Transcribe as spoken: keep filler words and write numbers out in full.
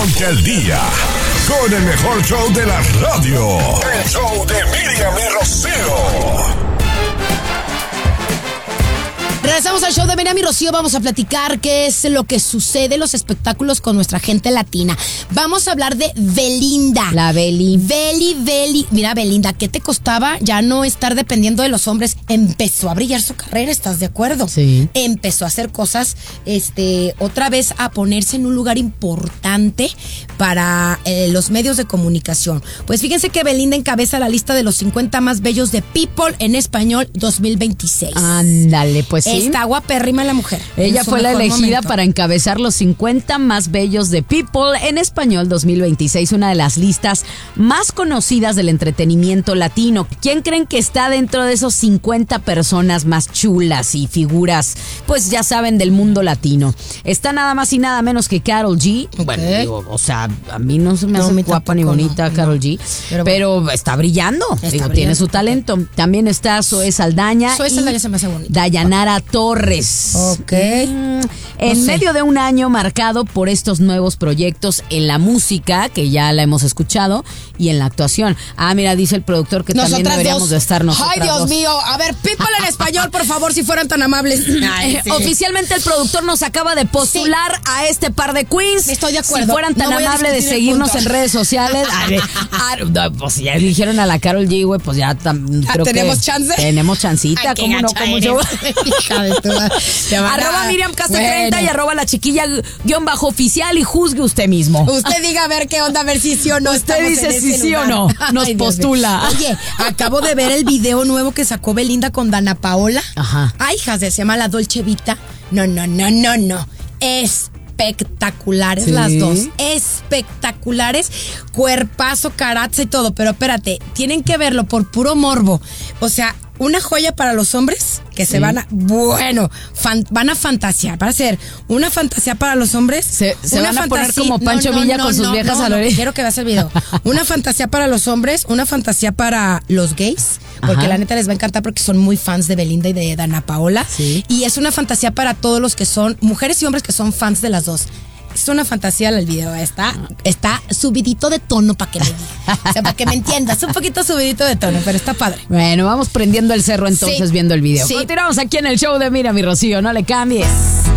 Ponte al día con el mejor show de la radio. El show de Miriam y Rocío. Regresamos al show de Miriam y Rocío. Vamos a platicar qué es lo que sucede en los espectáculos con nuestra gente latina. Vamos a hablar de Belinda. La Beli. Beli, Beli. Mira, Belinda, ¿qué te costaba ya no estar dependiendo de los hombres? Empezó a brillar su carrera, ¿estás de acuerdo? Sí. Empezó a hacer cosas, este, otra vez a ponerse en un lugar importante para eh, los medios de comunicación. Pues fíjense que Belinda encabeza la lista de los cincuenta más bellos de People en español dos mil veintiséis. Ándale, pues sí. Está guapérrima la mujer. Ella fue la elegida momento. para encabezar los cincuenta más bellos de People en español dos mil veintiséis, una de las listas más conocidas del entretenimiento latino. ¿Quién creen que está dentro de esos cincuenta personas más chulas y figuras, pues ya saben, del mundo latino? Está nada más y nada menos que Karol G. Bueno, ¿Eh? digo, o sea, a mí no se me No, hace a mí guapa ni tampoco, bonita no, Karol no. G, Pero, pero, bueno. está brillando. Está Digo, brillando, tiene su ok. talento. También está Zoe Saldaña. Zoe y Saldaña se me hace bonita. Dayanara Torres. Ok. Mm, en No sé. medio de un año marcado por estos nuevos proyectos en la música, que ya la hemos escuchado, y en la actuación. Ah, mira, dice el productor que también Nosotras deberíamos dos. de estar nosotras Ay, Dios dos. mío. A ver, People en español, por favor, si fueran tan amables. Ay, sí. Oficialmente el productor nos acaba de postular sí. a este par de queens. Estoy de acuerdo. Si fueran tan No voy a amables de discutir el seguirnos punto. en redes sociales. Ay, ah, no, pues ya eligieron a la Karol G, güey, pues ya tam, creo ¿tenemos que chance? Tenemos chancita, Ay, qué ¿cómo no? gacha ¿Cómo eres. yo? Hija de tu madre. Te van a- Arroba Miriam Castro Bueno. treinta y arroba la chiquilla guión bajo oficial y juzgue usted mismo. Usted diga a ver qué onda, a ver si sí o no. Usted estamos dice en si ese sí o lugar. no, nos Ay, Dios postula. mío. Oye, acabo de ver el video nuevo que sacó Belinda con Dana Paola. Ajá. Ay, hijas, se llama La Dolce Vita. No, no, no, no, no. Espectaculares ¿Sí? las dos. Espectaculares. Cuerpazo, caraza y todo. Pero espérate, tienen que verlo por puro morbo. O sea, una joya para los hombres que Sí. se van a, bueno, fan, van a fantasear, para hacer una fantasía para los hombres. Se- se una van a poner fantasía- como Pancho Villa con sus viejas no, a la no, orilla. quiero que veas el video. Una fantasía para los hombres, una fantasía para los gays, porque Ajá. la neta les va a encantar porque son muy fans de Belinda y de Dana Paola. Sí. Y es una fantasía para todos los que son mujeres y hombres que son fans de las dos. Es una fantasía el video, está, está subidito de tono para que me diga. O sea, para que me entiendas, un poquito subidito de tono, pero está padre. Bueno, vamos prendiendo el cerro entonces Sí. viendo el video. Sí. Continuamos aquí en el show de Mira mi Rocío, no le cambies.